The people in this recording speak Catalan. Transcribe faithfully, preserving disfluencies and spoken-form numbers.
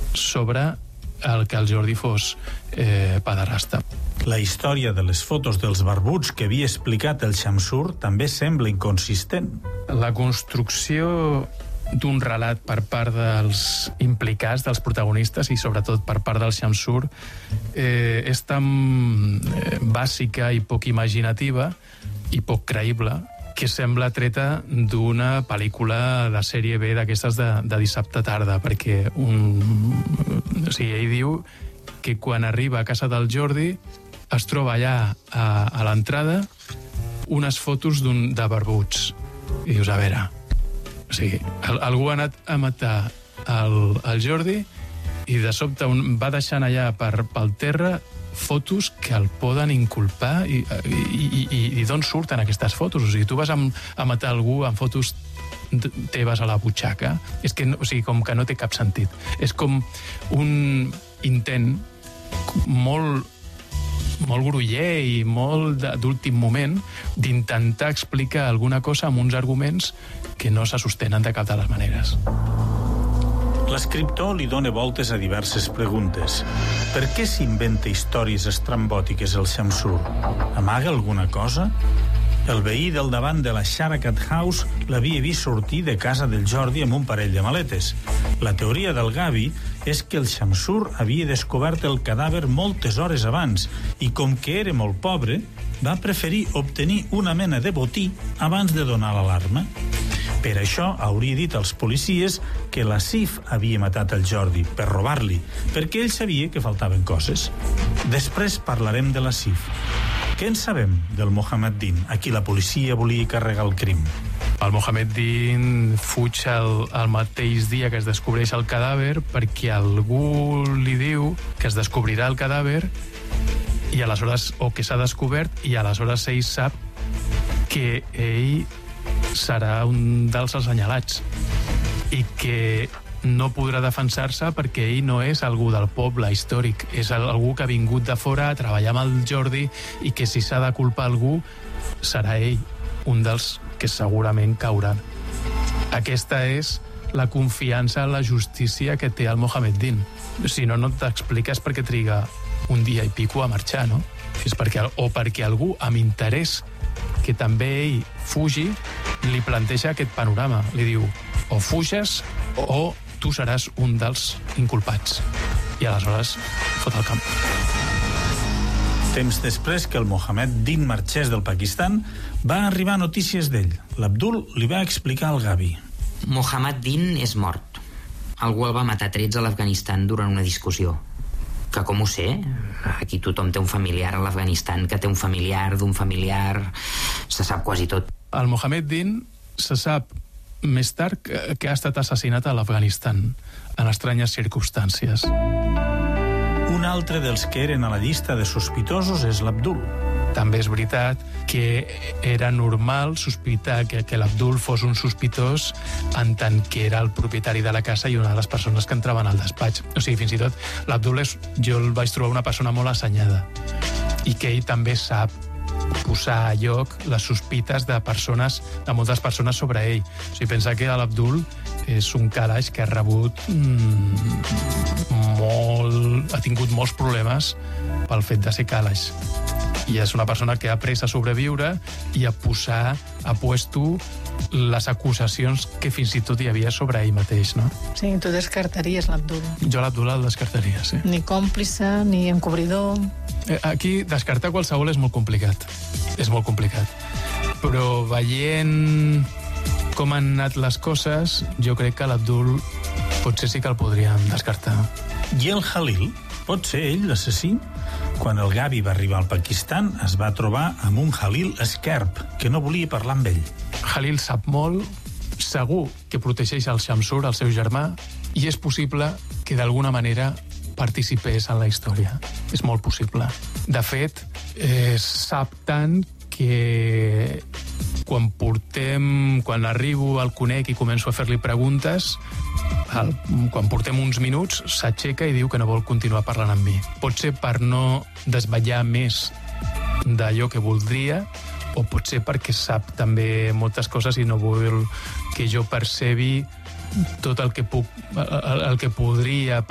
sobre el que el Jordi fos eh, pederasta. La història de les fotos dels barbuts que havia explicat el Shamsur també sembla inconsistent. La construcció d'un relat per part dels implicats, dels protagonistes, i sobretot per part del Shamsur, eh, és tan eh, bàsica i poc imaginativa i poc creïble que sembla treta d'una pel·lícula de sèrie B d'aquestes de, de dissabte tarda, perquè un, o sigui, ell diu que quan arriba a casa del Jordi es troba allà a, a l'entrada unes fotos d'un, de barbuts. I dius, a veure, o sigui, el, algú ha anat a matar el, el Jordi i de sobte un, va deixant allà per, pel terra fotos que el poden inculpar i, i, i, i, i d'on surten aquestes fotos? O sigui, tu vas a, a matar algú amb fotos teves a la butxaca? És que, o sigui, com que no té cap sentit. És com un intent molt molt groller i molt d'últim moment d'intentar explicar alguna cosa amb uns arguments que no se sostenen de cap de les maneres. L'escriptor li dona voltes a diverses preguntes. Per què s'inventa històries estrambòtiques el Shamsur? Amaga alguna cosa? El veí del davant de la Sharakat House l'havia vist sortir de casa del Jordi amb un parell de maletes. La teoria del Gavi és que el Shamsur havia descobert el cadàver moltes hores abans i, com que era molt pobre, va preferir obtenir una mena de botí abans de donar l'alarma. Per això hauria dit als policies que la Sif havia matat el Jordi per robar-li, perquè ell sabia que faltaven coses. Després parlarem de la Sif. Què en sabem del Mohammed-Din, a qui la policia volia carregar el crim? El Mohammed-Din fuig el, el mateix dia que es descobreix el cadàver perquè algú li diu que es descobrirà el cadàver i aleshores, o que s'ha descobert, i aleshores ell sap que ell serà un dels assenyalats i que no podrà defensar-se perquè ell no és algú del poble històric, és algú que ha vingut de fora a treballar amb el Jordi i que si s'ha de culpar algú serà ell, un dels que segurament cauran. Aquesta és la confiança en la justícia que té el Mohammed-Din. Si no, no t'expliques per què triga un dia i pico a marxar, no? És perquè, o perquè algú amb interès que també ell fugi li planteja aquest panorama. Li diu, o fuges o tu seràs un dels inculpats. I aleshores fot el camp. Temps després que el Mohammed-Din marxés del Pakistan, va arribar notícies d'ell. L'Abdul li va explicar al Gavi. Mohammed-Din és mort. Algú el va matar a trets a l'Afganistan durant una discussió. Que com ho sé? Aquí tothom té un familiar a l'Afganistan que té un familiar d'un familiar... Se sap quasi tot. El Mohammed-Din se sap més tard que, que ha estat assassinat a l'Afganistan en estranyes circumstàncies. Un altre dels que eren a la llista de sospitosos és l'Abdul. També és veritat que era normal sospitar que, que l'Abdul fos un sospitós en tant que era el propietari de la casa i una de les persones que entraven al despatx. O sigui, fins i tot, l'Abdul és, jo el vaig trobar una persona molt assenyada i que ell també sap posar a lloc les sospites de persones, de moltes persones sobre ell. O sigui, pensa que l'Abdul és un calaix que ha rebut mmm, molt... ha tingut molts problemes pel fet de ser calaix. I és una persona que ha après a sobreviure i a posar a puesto les acusacions que fins i tot hi havia sobre ell mateix, no? Sí, tu descartaries l'Abdul. Jo l'Abdul el descartaria, sí. Ni còmplice, ni encobridor... Aquí descartar qualsevol és molt complicat. És molt complicat. Però veient com han anat les coses, jo crec que l'Abdul potser sí que el podríem descartar. I el Halil? Pot ser ell l'assassí? Quan el Gavi va arribar al Pakistan, es va trobar amb un Halil esquerp, que no volia parlar amb ell. Halil sap molt, segur que protegeix el Shamsur, el seu germà, i és possible que d'alguna manera participés en la història. És molt possible. De fet, eh, sap tant que quan portem, quan arribo al conec i començo a fer-li preguntes, el, quan portem uns minuts, s'aixeca i diu que no vol continuar parlant amb mi. Pot ser per no desvetllar més d'allò que voldria, o pot ser perquè sap també moltes coses i no vol que jo percebi tot el que puc, el, el que podria